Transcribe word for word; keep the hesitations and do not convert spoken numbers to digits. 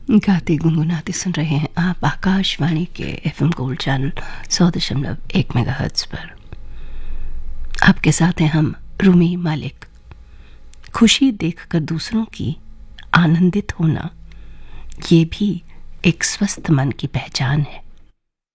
गाते गुनगुनाते सुन रहे हैं आप आकाशवाणी के एफएम गोल्ड चैनल सौ दशमलव एक मेगाहर्ट्ज पर। आपके साथ हैं हम रूमी मालिक। खुशी देखकर दूसरों की आनंदित होना, ये भी एक स्वस्थ मन की पहचान है।